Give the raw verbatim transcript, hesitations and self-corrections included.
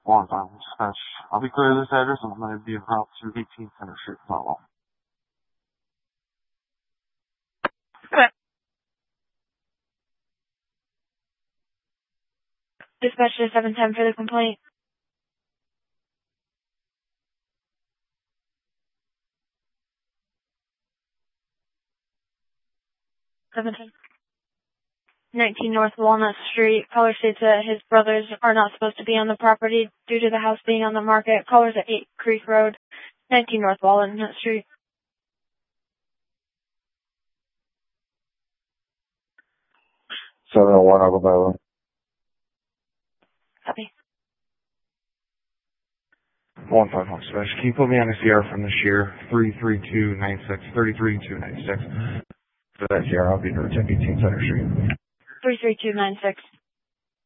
One time. I'm just gonna, I'll be clear of this address and I'm gonna be en route to eighteenth Center Street. It's not long. Okay. Dispatch to seven ten for the complaint. seven ten. nineteen North Walnut Street. Caller states that his brothers are not supposed to be on the property due to the house being on the market. Caller's at eight Creek Road, nineteen North Walnut Street. seven oh one Uncle Bella. Copy. One five Hawk Smash. Can you put me on the Sierra from the Shear? three three two nine six. three three two nine six. For that Sierra, I'll be in eighteenth Center Street. three three two nine six.